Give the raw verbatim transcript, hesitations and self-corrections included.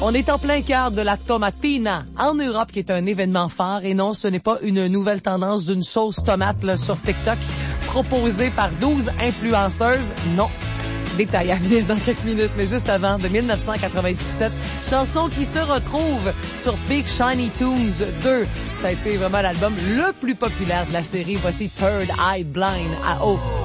On est en plein cœur de la tomatina en Europe, qui est un événement phare. Et non, ce n'est pas une nouvelle tendance d'une sauce tomate là, sur TikTok proposée par douze influenceuses. Non. Détail à venir dans quelques minutes, mais juste avant, de dix-neuf cent quatre-vingt-dix-sept, chanson qui se retrouve sur Big Shiny Tunes deux. Ça a été vraiment l'album le plus populaire de la série. Voici Third Eye Blind à haut.